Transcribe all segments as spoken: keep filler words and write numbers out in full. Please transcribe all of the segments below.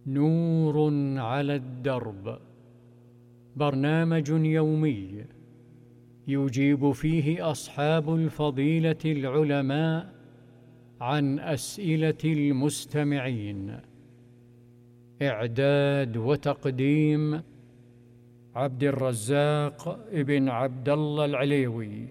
نور على الدرب، برنامج يومي يجيب فيه أصحاب الفضيلة العلماء عن أسئلة المستمعين. إعداد وتقديم عبد الرزاق ابن عبد الله العليوي.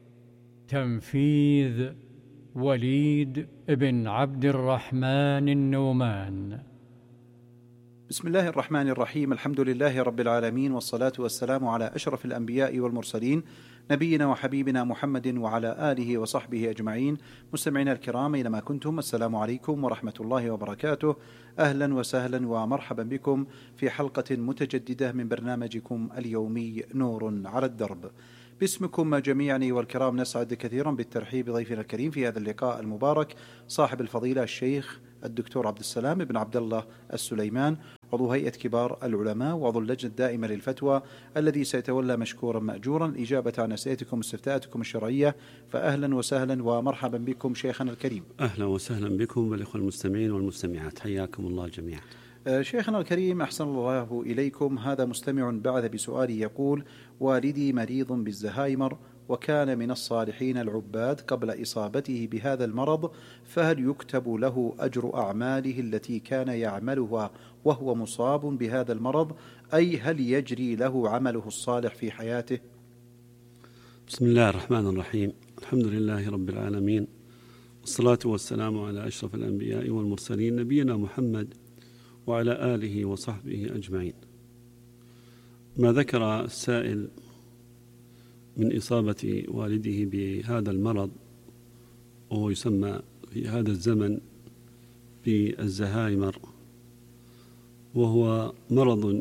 تنفيذ وليد ابن عبد الرحمن النومان. بسم الله الرحمن الرحيم. الحمد لله رب العالمين، والصلاة والسلام على أشرف الأنبياء والمرسلين، نبينا وحبيبنا محمد وعلى آله وصحبه أجمعين. مستمعينا الكرام أينما كنتم، السلام عليكم ورحمة الله وبركاته. أهلا وسهلا ومرحبا بكم في حلقة متجددة من برنامجكم اليومي نور على الدرب. باسمكم جميعا والكرام نسعد كثيرا بالترحيب بضيفنا الكريم في هذا اللقاء المبارك، صاحب الفضيلة الشيخ الدكتور عبد السلام بن عبد الله السليمان، عضو هيئة كبار العلماء وعضو اللجنة الدائمة للفتوى، الذي سيتولى مشكورا مأجورا الإجابة عن أسئلتكم واستفتاءاتكم الشرعية. فأهلا وسهلا ومرحبا بكم شيخنا الكريم. أهلا وسهلا بكم والإخوة المستمعين والمستمعات، حياكم الله جميعا. شيخنا الكريم أحسن الله إليكم. هذا مستمع بعث بسؤال يقول: والدي مريض بالزهايمر وكان من الصالحين العباد قبل إصابته بهذا المرض، فهل يكتب له أجر أعماله التي كان يعملها وهو مصاب بهذا المرض، أي هل يجري له عمله الصالح في حياته؟ بسم الله الرحمن الرحيم. الحمد لله رب العالمين، والصلاة والسلام على أشرف الأنبياء والمرسلين، نبينا محمد وعلى آله وصحبه أجمعين. ما ذكر السائل من إصابة والده بهذا المرض، وهو يسمى في هذا الزمن بالزهايمر، وهو مرض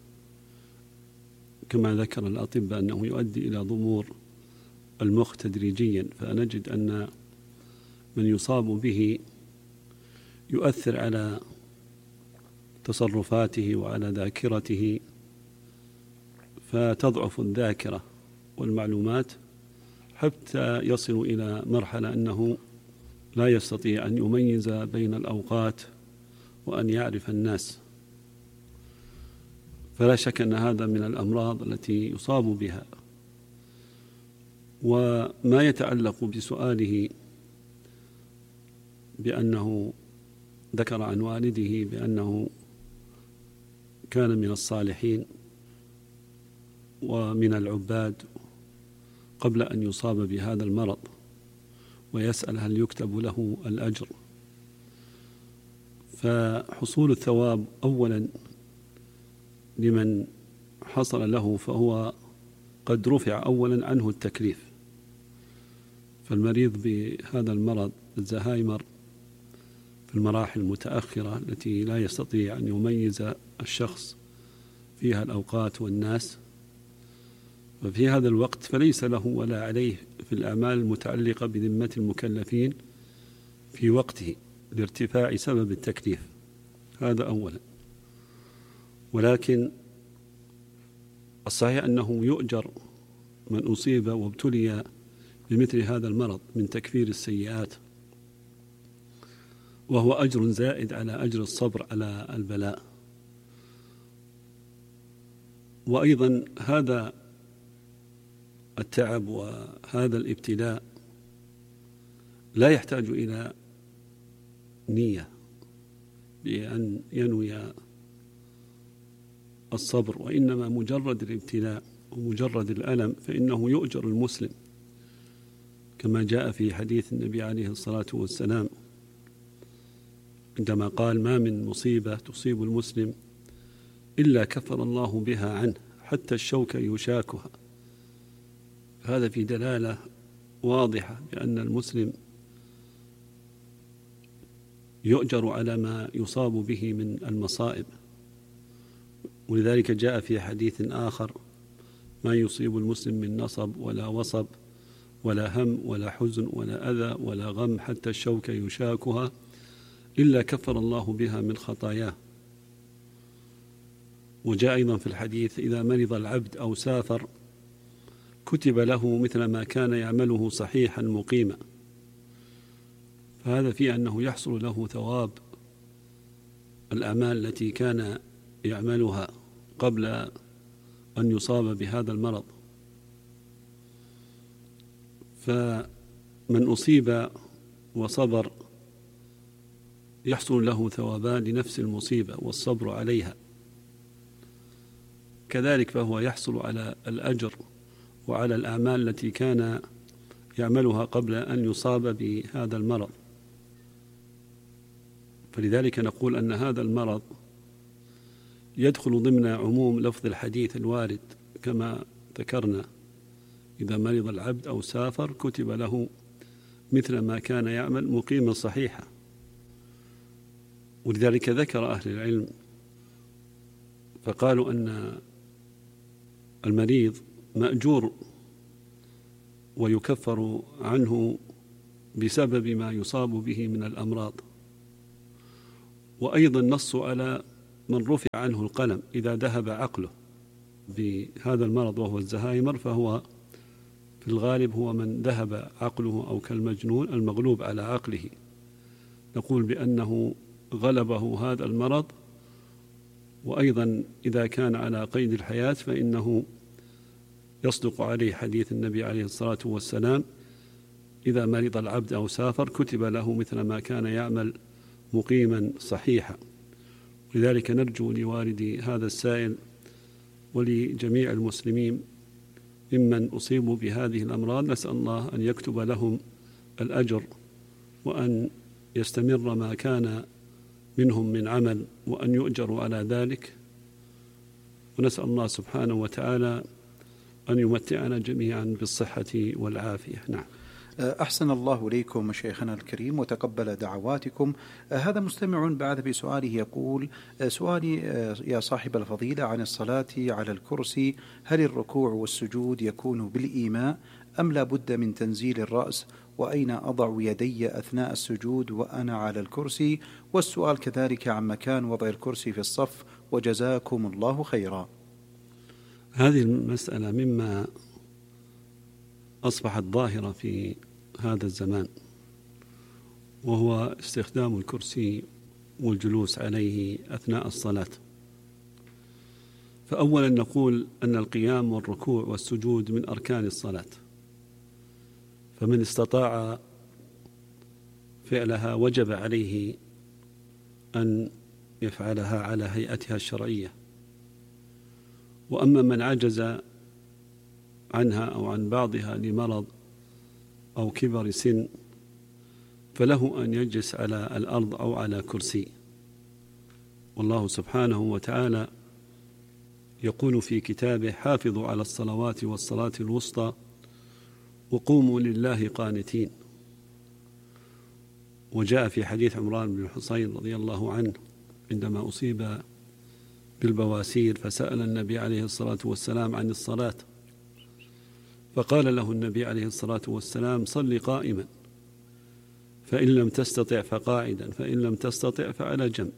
كما ذكر الأطباء أنه يؤدي إلى ضمور المخ تدريجيا، فنجد أن من يصاب به يؤثر على تصرفاته وعلى ذاكرته، فتضعف الذاكرة والمعلومات حتى يصل إلى مرحلة أنه لا يستطيع أن يميز بين الأوقات وأن يعرف الناس. فلا شك أن هذا من الأمراض التي يصاب بها. وما يتعلق بسؤاله بأنه ذكر عن والده بأنه كان من الصالحين ومن العباد قبل أن يصاب بهذا المرض، ويسأل هل يكتب له الأجر. فحصول الثواب أولا لمن حصل له، فهو قد رفع أولا عنه التكليف. فالمريض بهذا المرض الزهايمر في المراحل المتأخرة التي لا يستطيع أن يميز الشخص فيها الأوقات والناس، وفي هذا الوقت فليس له ولا عليه في الأعمال المتعلقة بذمة المكلفين في وقته لارتفاع سبب التكليف، هذا أولا. ولكن الصحيح أنه يؤجر من أصيب وابتلي بمثل هذا المرض من تكفير السيئات، وهو أجر زائد على أجر الصبر على البلاء. وأيضا هذا التعب وهذا الابتلاء لا يحتاج إلى نية بأن ينوي الصبر، وإنما مجرد الابتلاء ومجرد الألم فإنه يؤجر المسلم، كما جاء في حديث النبي عليه الصلاة والسلام عندما قال: ما من مصيبة تصيب المسلم إلا كفر الله بها عنه حتى الشوك يشاكها. هذا في دلالة واضحة بأن المسلم يؤجر على ما يصاب به من المصائب. ولذلك جاء في حديث آخر: ما يصيب المسلم من نصب ولا وصب ولا هم ولا حزن ولا أذى ولا غم حتى الشوك يشاكها إلا كفر الله بها من خطاياه. وجاء أيضا في الحديث: إذا مرض العبد أو سافر كتب له مثل ما كان يعمله صحيحا مقيما. فهذا فيه أنه يحصل له ثواب الأعمال التي كان يعملها قبل أن يصاب بهذا المرض. فمن أصيب وصبر يحصل له ثوابان لنفس المصيبة والصبر عليها، كذلك فهو يحصل على الأجر وعلى الأعمال التي كان يعملها قبل أن يصاب بهذا المرض. فلذلك نقول أن هذا المرض يدخل ضمن عموم لفظ الحديث الوارد كما ذكرنا: إذا مرض العبد أو سافر كتب له مثل ما كان يعمل مقيما صحيحا. ولذلك ذكر أهل العلم فقالوا أن المريض مأجور ويكفر عنه بسبب ما يصاب به من الأمراض. وأيضا نصوا على من رفع عنه القلم إذا ذهب عقله بهذا المرض وهو الزهايمر، فهو في الغالب هو من ذهب عقله أو كالمجنون المغلوب على عقله. نقول بأنه غلبه هذا المرض. وأيضا إذا كان على قيد الحياة فإنه يصدق عليه حديث النبي عليه الصلاة والسلام: إذا مرض العبد أو سافر كتب له مثل ما كان يعمل مقيما صحيحا. ولذلك نرجو لوالدي هذا السائل ولجميع المسلمين ممن أصيبوا بهذه الأمراض، نسأل الله أن يكتب لهم الأجر وأن يستمر ما كان منهم من عمل وأن يؤجروا على ذلك. ونسأل الله سبحانه وتعالى أن يمتعنا جميعا بالصحة والعافية. نعم. أحسن الله إليكم شيخنا الكريم وتقبل دعواتكم. هذا مستمع بعث بسؤاله يقول: سؤالي يا صاحب الفضيلة عن الصلاة على الكرسي، هل الركوع والسجود يكون بالإيماء أم لا بد من تنزيل الرأس؟ وأين أضع يدي أثناء السجود وأنا على الكرسي؟ والسؤال كذلك عن مكان وضع الكرسي في الصف، وجزاكم الله خيرا. هذه المسألة مما أصبحت ظاهرة في هذا الزمان، وهو استخدام الكرسي والجلوس عليه أثناء الصلاة. فأولا نقول أن القيام والركوع والسجود من أركان الصلاة، فمن استطاع فعلها وجب عليه أن يفعلها على هيئتها الشرعية. وأما من عجز عنها أو عن بعضها لمرض أو كبر سن فله أن يجلس على الأرض أو على كرسي. والله سبحانه وتعالى يقول في كتابه: حافظوا على الصلوات والصلاة الوسطى وقوموا لله قانتين. وجاء في حديث عمران بن الحصين رضي الله عنه عندما أصيب بالبواسير فسأل النبي عليه الصلاة والسلام عن الصلاة، فقال له النبي عليه الصلاة والسلام: صل قائما، فإن لم تستطع فقاعدا، فإن لم تستطع فعلى جنب.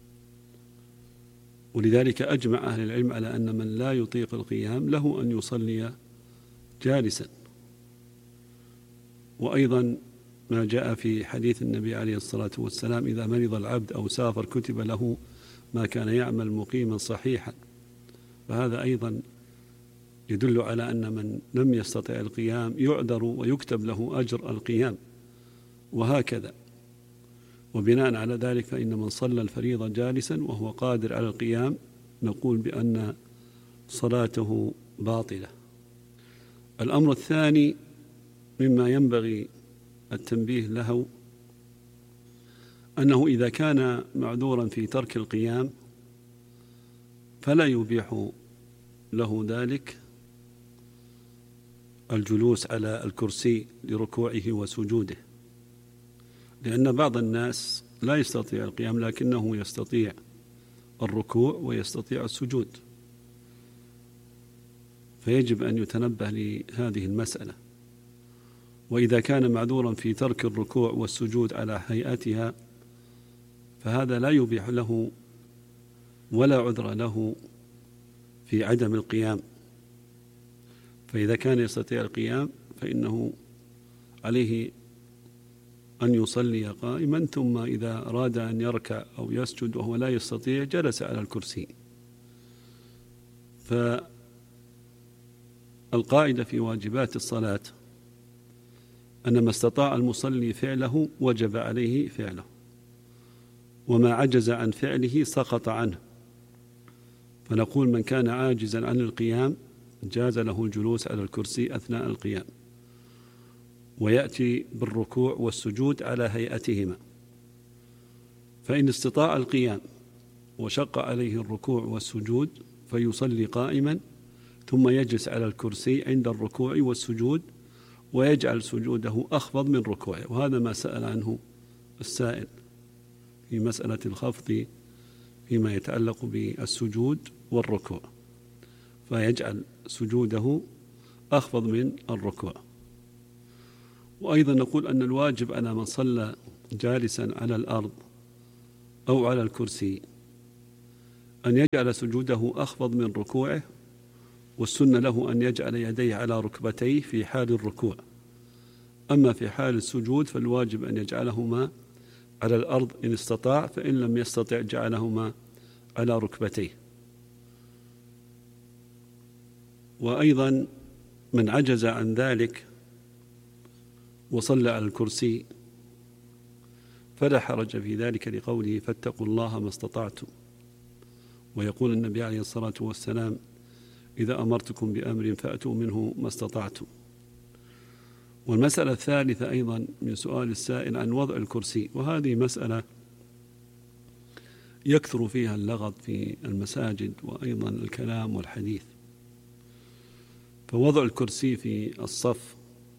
ولذلك أجمع أهل العلم على أن من لا يطيق القيام له أن يصلي جالسا. وأيضا ما جاء في حديث النبي عليه الصلاة والسلام: إذا مرض العبد أو سافر كتب له ما كان يعمل مقيما صحيحا. فهذا أيضا يدل على أن من لم يستطع القيام يعذر ويكتب له أجر القيام، وهكذا. وبناء على ذلك فإن من صلى الفريضة جالسا وهو قادر على القيام نقول بأن صلاته باطلة. الأمر الثاني مما ينبغي التنبيه له أنه إذا كان معذورا في ترك القيام فلا يبيح له ذلك الجلوس على الكرسي لركوعه وسجوده، لأن بعض الناس لا يستطيع القيام لكنه يستطيع الركوع ويستطيع السجود، فيجب أن يتنبه لهذه المسألة. وإذا كان معذورا في ترك الركوع والسجود على هيئتها فهذا لا يبيح له ولا عذر له في عدم القيام. فإذا كان يستطيع القيام فإنه عليه أن يصلي قائما، ثم إذا أراد أن يركع أو يسجد وهو لا يستطيع جلس على الكرسي. فالقاعدة في واجبات الصلاة أن ما استطاع المصلي فعله وجب عليه فعله، وما عجز عن فعله سقط عنه. فنقول من كان عاجزا عن القيام جاز له الجلوس على الكرسي أثناء القيام، ويأتي بالركوع والسجود على هيئتهما. فإن استطاع القيام وشق عليه الركوع والسجود فيصلي قائما، ثم يجلس على الكرسي عند الركوع والسجود ويجعل سجوده أخفض من ركوعه. وهذا ما سأل عنه السائل في مسألة الخفض فيما يتعلق بالسجود والركوع، فيجعل سجوده أخفض من الركوع. وأيضا نقول أن الواجب على من صلى جالسا على الأرض أو على الكرسي أن يجعل سجوده أخفض من ركوعه، والسنة له أن يجعل يديه على ركبتيه في حال الركوع. أما في حال السجود فالواجب أن يجعلهما على الأرض إن استطاع، فإن لم يستطع جعلهما على ركبتيه. وأيضا من عجز عن ذلك وصلى على الكرسي فلا حرج في ذلك، لقوله فاتقوا الله ما استطعتم. ويقول النبي عليه الصلاة والسلام إذا أمرتكم بأمر فأتوا منه ما استطعتم. والمسألة الثالثة أيضا من سؤال السائل عن وضع الكرسي، وهذه مسألة يكثر فيها اللغط في المساجد وأيضا الكلام والحديث. فوضع الكرسي في الصف،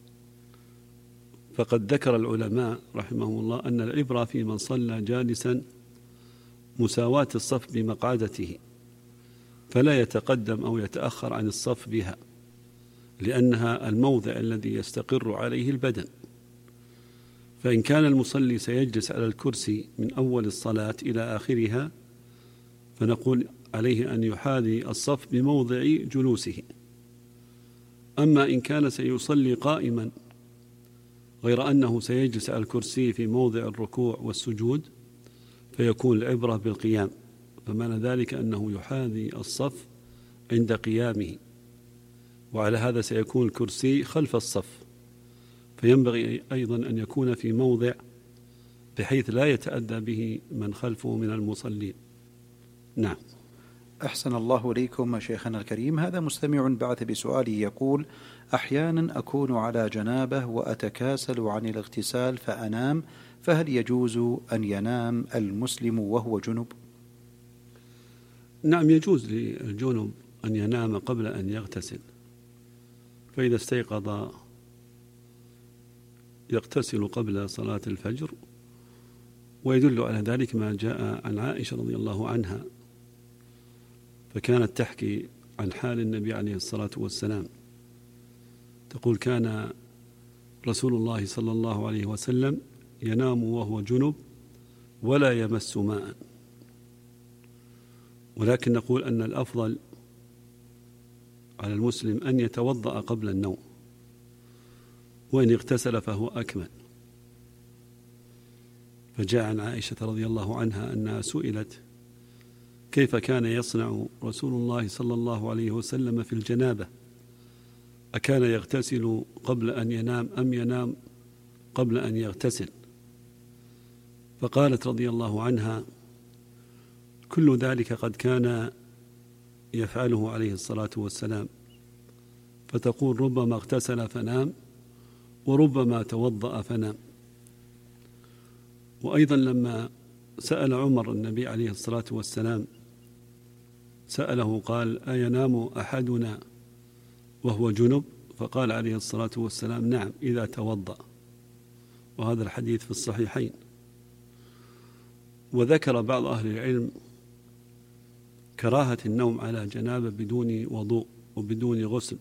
فقد ذكر العلماء رحمهم الله أن العبرة في من صلى جالسا مساواة الصف بمقعدته، فلا يتقدم أو يتأخر عن الصف بها، لأنها الموضع الذي يستقر عليه البدن. فإن كان المصلي سيجلس على الكرسي من أول الصلاة إلى آخرها فنقول عليه أن يحاذي الصف بموضع جلوسه. أما إن كان سيصلي قائما غير أنه سيجلس على الكرسي في موضع الركوع والسجود فيكون العبرة بالقيام، فمعنى ذلك أنه يحاذي الصف عند قيامه، وعلى هذا سيكون الكرسي خلف الصف. فينبغي أيضا أن يكون في موضع بحيث لا يتأذى به من خلفه من المصلين. نعم. أحسن الله إليكم شيخنا الكريم. هذا مستمع بعث بسؤاله يقول: أحيانا أكون على جنابه وأتكاسل عن الاغتسال فأنام، فهل يجوز أن ينام المسلم وهو جنب؟ نعم، يجوز للجنب أن ينام قبل أن يغتسل، فإذا استيقظ يغتسل قبل صلاة الفجر. ويدل على ذلك ما جاء عن عائشة رضي الله عنها، فكانت تحكي عن حال النبي عليه الصلاة والسلام، تقول: كان رسول الله صلى الله عليه وسلم ينام وهو جنب ولا يمس ماء. ولكن نقول أن الأفضل على المسلم أن يتوضأ قبل النوم، وإن اغتسل فهو أكمل. فجاء عن عائشة رضي الله عنها أنها سئلت كيف كان يصنع رسول الله صلى الله عليه وسلم في الجنابة، أكان يغتسل قبل أن ينام أم ينام قبل أن يغتسل؟ فقالت رضي الله عنها: كل ذلك قد كان يفعله عليه الصلاة والسلام. فتقول: ربما اغتسل فنام وربما توضأ فنام. وأيضا لما سأل عمر النبي عليه الصلاة والسلام سأله قال: أينام أحدنا وهو جنب؟ فقال عليه الصلاة والسلام: نعم إذا توضأ. وهذا الحديث في الصحيحين. وذكر بعض أهل العلم كراهة النوم على جنابة بدون وضوء وبدون غسل،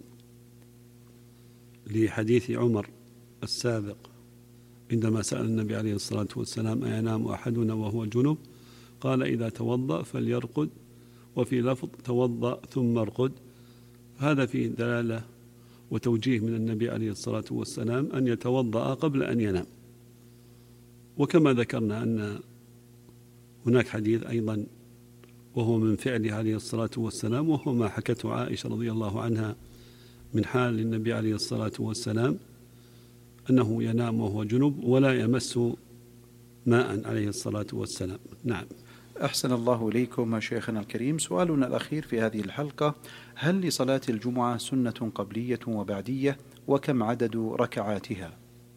لحديث عمر السابق عندما سأل النبي عليه الصلاة والسلام: أينام أحدنا وهو جنب؟ قال: إذا توضأ فليرقد، وفي لفظ: توضأ ثم ارقد. هذا فيه دلالة وتوجيه من النبي عليه الصلاة والسلام أن يتوضأ قبل أن ينام. وكما ذكرنا أن هناك حديث أيضا وهو من فعله عليه الصلاة والسلام، وهو ما حكته عائشة رضي الله عنها من حال النبي عليه الصلاة والسلام أنه ينام وهو جنب ولا يمس ماء عليه الصلاة والسلام. نعم. أحسن الله إليكم شيخنا الكريم. سؤالنا الأخير في هذه الحلقة: هل لصلاة الجمعة سنة قبلية وبعدية؟ وكم عدد ركعاتها؟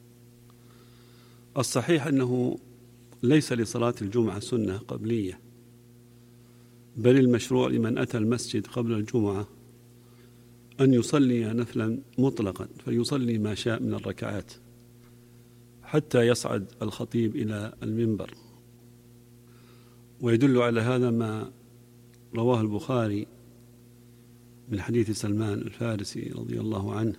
الصحيح أنه ليس لصلاة الجمعة سنة قبلية، بل المشروع لمن أتى المسجد قبل الجمعة أن يصلي نفلا مطلقا، فيصلي ما شاء من الركعات حتى يصعد الخطيب إلى المنبر. ويدل على هذا ما رواه البخاري من حديث سلمان الفارسي رضي الله عنه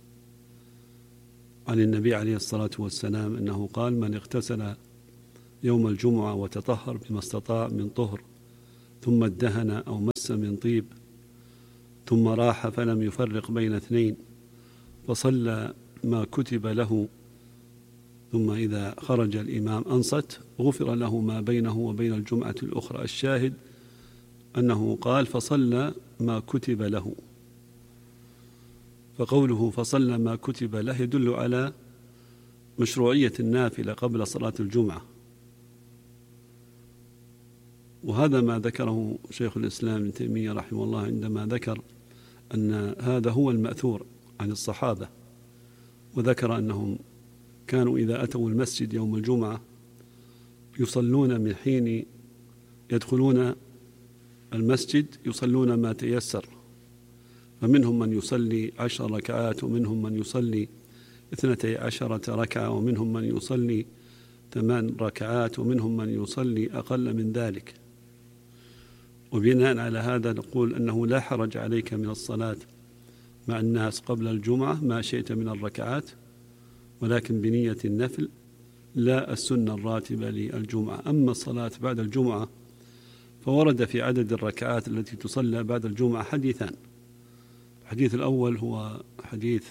عن النبي عليه الصلاة والسلام أنه قال: من اغتسل يوم الجمعة وتطهر بما استطاع من طهر ثم ادهن أو مس من طيب ثم راح فلم يفرق بين اثنين فصلى ما كتب له ثم إذا خرج الإمام أنصت غفر له ما بينه وبين الجمعة الأخرى. الشاهد أنه قال: فصلى ما كتب له، فقوله فصلى ما كتب له يدل على مشروعية النافلة قبل صلاة الجمعة. وهذا ما ذكره شيخ الإسلام ابن تيمية رحمه الله عندما ذكر أن هذا هو المأثور عن الصحابة، وذكر أنهم كانوا إذا أتوا المسجد يوم الجمعة يصلون من حين يدخلون المسجد يصلون ما تيسر، فمنهم من يصلي عشر ركعات ومنهم من يصلي اثنتي عشرة ركعة ومنهم من يصلي ثمان ركعات ومنهم من يصلي أقل من ذلك. وبناء على هذا نقول أنه لا حرج عليك من الصلاة مع الناس قبل الجمعة ما شئت من الركعات، ولكن بنية النفل لا السنة الراتبة للجمعة. أما الصلاة بعد الجمعة فورد في عدد الركعات التي تصلى بعد الجمعة حديثان. الحديث الأول هو حديث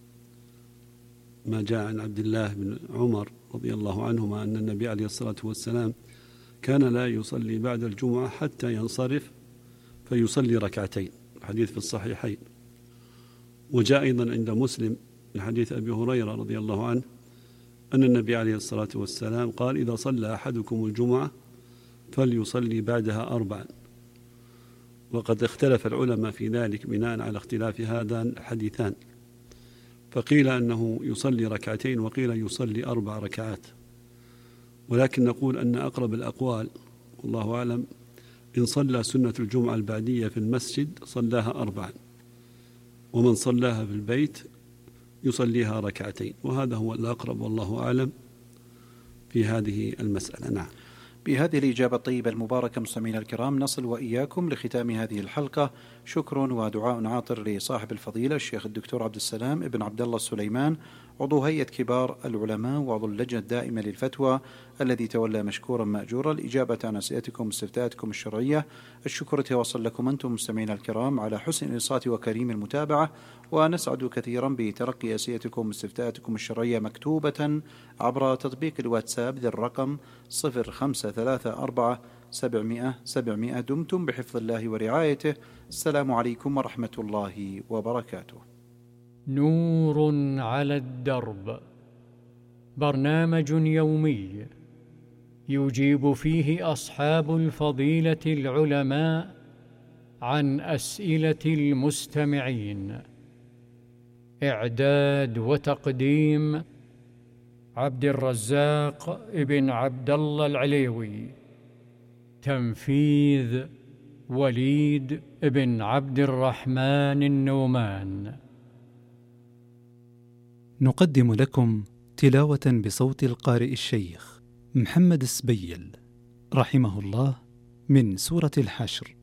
ما جاء عن عبد الله بن عمر رضي الله عنهما أن النبي عليه الصلاة والسلام كان لا يصلي بعد الجمعة حتى ينصرف فيصلي ركعتين، الحديث في الصحيحين. وجاء أيضا عند مسلم من حديث أبي هريرة رضي الله عنه أن النبي عليه الصلاة والسلام قال: إذا صلى أحدكم الجمعة فليصلي بعدها أربعا. وقد اختلف العلماء في ذلك بناء على اختلاف هذان الحديثان، فقيل أنه يصلي ركعتين وقيل يصلي أربع ركعات، ولكن نقول أن أقرب الأقوال والله أعلم إن صلى سنة الجمعة البعدية في المسجد صلاها أربعا، ومن صلاها في البيت يصليها ركعتين، وهذا هو الأقرب والله أعلم في هذه المسألة. نعم. بهذه الإجابة الطيبة المباركة مستمعينا الكرام نصل وإياكم لختام هذه الحلقة. شكر ودعاء عاطر لصاحب الفضيلة الشيخ الدكتور عبد السلام ابن عبد الله السليمان، عضو هيئة كبار العلماء وعضو اللجنة الدائمة للفتوى، الذي تولى مشكورا مأجورا الإجابة عن أسئلتكم واستفتاءاتكم الشرعية. الشكر يتوصل لكم أنتم مستمعينا الكرام على حسن الإنصات وكريم المتابعة، ونسعد كثيرا بتلقي أسئلتكم واستفتاءاتكم الشرعية مكتوبة عبر تطبيق الواتساب ذي الرقم صفر خمسة ثلاثة أربعة سبعمائة سبعمائة. دمتم بحفظ الله ورعايته. السلام عليكم ورحمة الله وبركاته. نور على الدرب، برنامج يومي يجيب فيه أصحاب الفضيلة العلماء عن أسئلة المستمعين. إعداد وتقديم عبد الرزاق ابن عبد الله العليوي. تنفيذ وليد ابن عبد الرحمن النومان. نقدم لكم تلاوة بصوت القارئ الشيخ محمد السبيل رحمه الله من سورة الحشر.